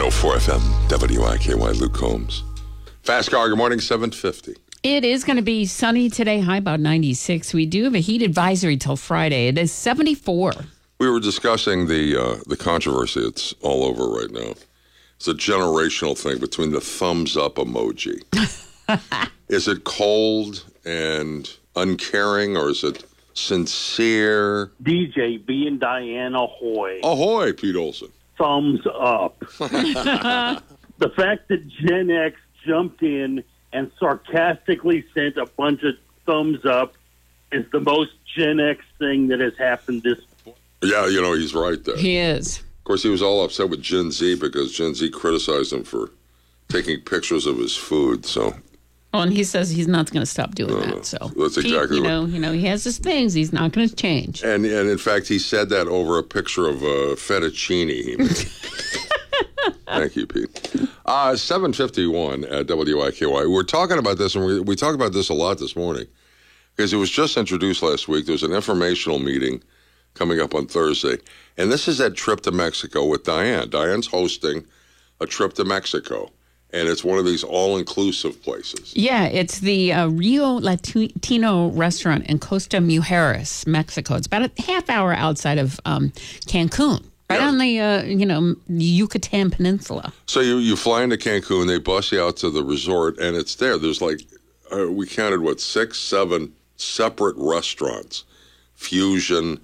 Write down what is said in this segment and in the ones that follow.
104 FM, WIKY, Luke Combs. Fast car, good morning, 7:50. It is going to be sunny today, high about 96. We do have a heat advisory till Friday. It is 74. We were discussing the controversy. It's all over right now. It's a generational thing between the thumbs up emoji. Is it cold and uncaring, or is it sincere? DJ B and Diane, ahoy. Ahoy, Pete Olson. Thumbs up. The fact that Gen X jumped in and sarcastically sent a bunch of thumbs up is the most Gen X thing that has happened this point. Yeah, he's right there. He is. Of course, he was all upset with Gen Z because Gen Z criticized him for taking pictures of his food, so... Oh, and he says he's not going to stop doing that. So that's exactly what... he has his things. He's not going to change. And in fact, he said that over a picture of fettuccine he made. Thank you, Pete. 7:51 at WIKY. We're talking about this, and we talk about this a lot this morning, because it was just introduced last week. There's an informational meeting coming up on Thursday, and this is that trip to Mexico with Diane. Diane's hosting a trip to Mexico, and it's one of these all-inclusive places. Yeah, it's the Rio Latino restaurant in Costa Mujeres, Mexico. It's about a half hour outside of Cancun. Right on the, Yucatan Peninsula. So you fly into Cancun, they bus you out to the resort, and it's there. There's we counted, 6, 7 separate restaurants. Fusion.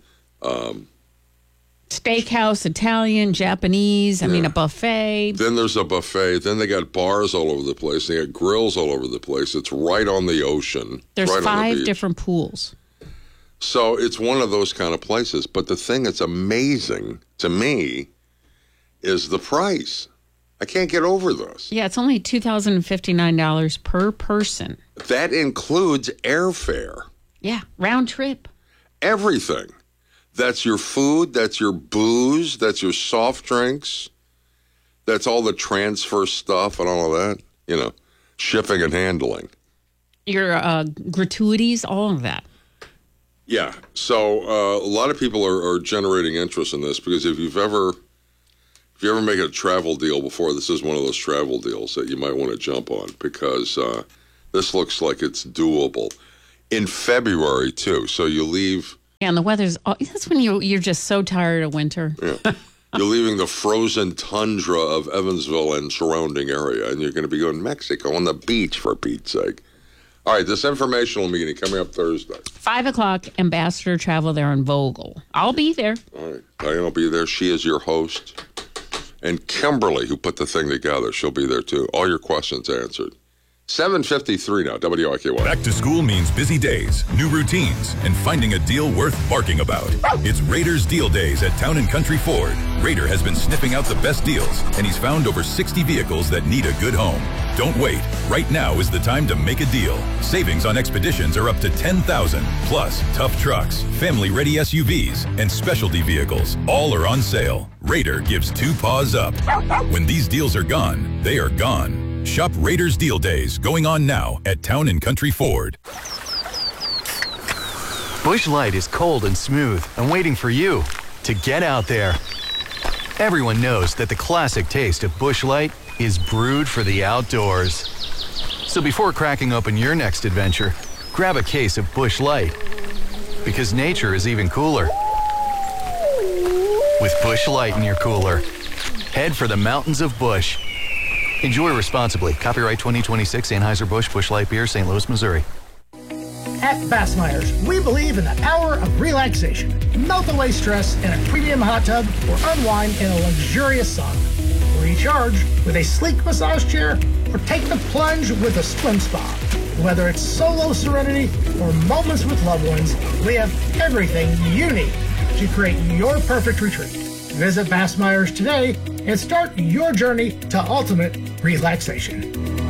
Steakhouse, Italian, Japanese, a buffet. Then there's a buffet. Then they got bars all over the place. They got grills all over the place. It's right on the ocean. There's right 5 different pools. So it's one of those kind of places. But the thing that's amazing to me is the price. I can't get over this. Yeah, it's only $2,059 per person. That includes airfare. Yeah, round trip. Everything. That's your food, that's your booze, that's your soft drinks, that's all the transfer stuff and all of that, shipping and handling. Your gratuities, all of that. Yeah, so a lot of people are generating interest in this, because if you ever make a travel deal before, this is one of those travel deals that you might want to jump on, because this looks like it's doable. In February, too, so you leave... And the weather's... that's when you're just so tired of winter. Yeah. You're leaving the frozen tundra of Evansville and surrounding area, and you're going to be going to Mexico on the beach, for Pete's sake. All right, this informational meeting coming up Thursday. 5 o'clock, Ambassador Travel there in Vogel. I'll be there. All right, Diane will be there. She is your host. And Kimberly, who put the thing together, she'll be there too. All your questions answered. 7:53 now, WIKY. Back to school means busy days, new routines, and finding a deal worth barking about. It's Raiders Deal Days at Town & Country Ford. Raider has been sniffing out the best deals, and he's found over 60 vehicles that need a good home. Don't wait. Right now is the time to make a deal. Savings on Expeditions are up to $10,000. Plus, tough trucks, family-ready SUVs, and specialty vehicles. All are on sale. Raider gives 2 paws up. When these deals are gone, they are gone. Shop Raiders Deal Days, going on now at Town & Country Ford. Busch Light is cold and smooth and waiting for you to get out there. Everyone knows that the classic taste of Busch Light is brewed for the outdoors. So before cracking open your next adventure, grab a case of Busch Light, because nature is even cooler with Busch Light in your cooler. Head for the mountains of Busch. Enjoy responsibly. Copyright 2026 Anheuser-Busch Busch Light Beer, St. Louis, Missouri. At Bassmeyer's, we believe in the power of relaxation. Melt away stress in a premium hot tub or unwind in a luxurious sauna. Recharge with a sleek massage chair or take the plunge with a swim spa. Whether it's solo serenity or moments with loved ones, we have everything you need to create your perfect retreat. Visit Bassmeyer's today and start your journey to ultimate relaxation.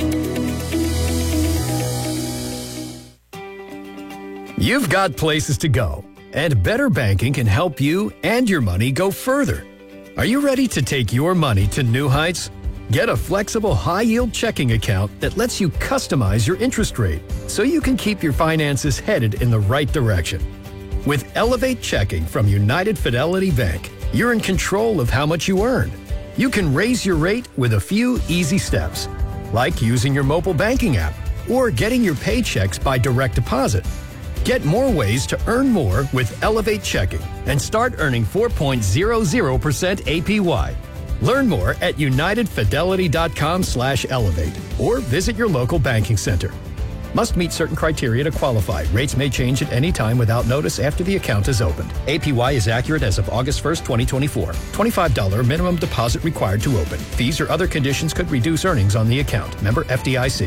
You've got places to go, and Better Banking can help you and your money go further. Are you ready to take your money to new heights? Get a flexible, high-yield checking account that lets you customize your interest rate so you can keep your finances headed in the right direction. With Elevate Checking from United Fidelity Bank, you're in control of how much you earn. You can raise your rate with a few easy steps, like using your mobile banking app or getting your paychecks by direct deposit. Get more ways to earn more with Elevate Checking and start earning 4.00% APY. Learn more at unitedfidelity.com/elevate or visit your local banking center. Must meet certain criteria to qualify. Rates may change at any time without notice after the account is opened. APY is accurate as of August 1st, 2024. $25 minimum deposit required to open. Fees or other conditions could reduce earnings on the account. Member FDIC.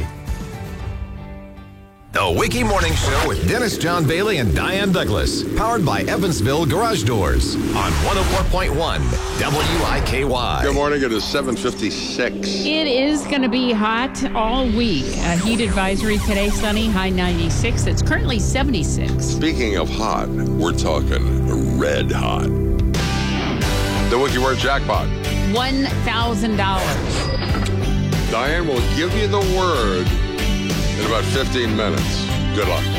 The Wiki Morning Show with Dennis John Bailey and Diane Douglas. Powered by Evansville Garage Doors on 104.1 WIKY. Good morning. It is 7:56. It is going to be hot all week. A heat advisory today, sunny, high 96. It's currently 76. Speaking of hot, we're talking red hot. The Wiki Word Jackpot. $1,000. Diane will give you the word in about 15 minutes. Good luck.